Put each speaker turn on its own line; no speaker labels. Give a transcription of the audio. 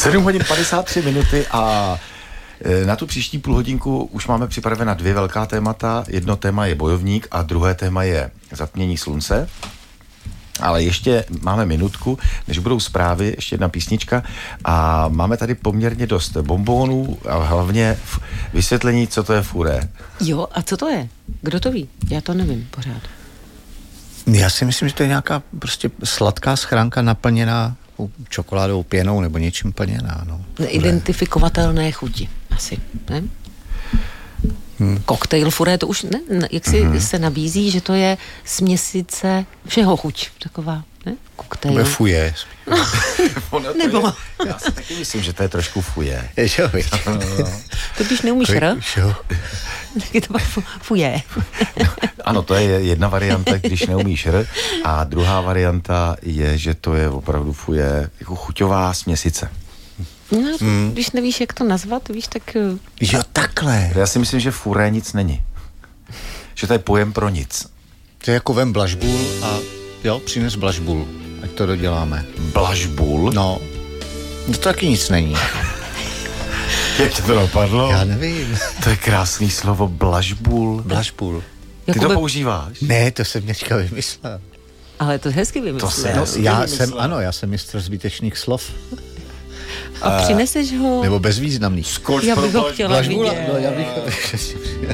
7 hodin 53 minuty a na tu příští půlhodinku už máme připravena 2 velká témata. Jedno téma je bojovník a druhé téma je zatmění slunce. Ale ještě máme minutku, než budou zprávy, ještě jedna písnička a máme tady poměrně dost bonbonů a hlavně vysvětlení, co to je furé.
Jo, a co to je? Kdo to ví? Já to nevím pořád.
Já si myslím, že to je nějaká prostě sladká schránka naplněná čokoládovou pěnou nebo něčím plněná. No.
Neidentifikovatelné chuti, asi, ne? Koktejl furé, to už ne, jak si se nabízí, že to je směsice všeho chuť, taková, ne? Koktejl.
Nebo fuje.
Nebo.
Já si taky myslím, že to je trošku fuje.
To když neumíš tak je to pak fuje.
Ano, to je jedna varianta, když neumíš a druhá varianta je, že to je opravdu fuje jako chuťová směsice.
No, když nevíš, jak to nazvat, víš, tak...
Jo, takhle.
Já si myslím, že furé nic není. Že to je pojem pro nic.
To je jako vem blažbul a jo, přines blažbul, ať to doděláme.
Blažbul?
No, to taky nic není.
Jak tě to napadlo?
Já nevím.
To je krásný slovo, blažbul.
Blažbul.
Ty to používáš?
Ne, to jsem dneska vymyslel.
Ale to je hezky vymyslel.
Já jsem mistr zbytečných slov.
A přineseš ho?
Nebo bezvýznamných.
Já bych ho chtěla vidět.
No, já bych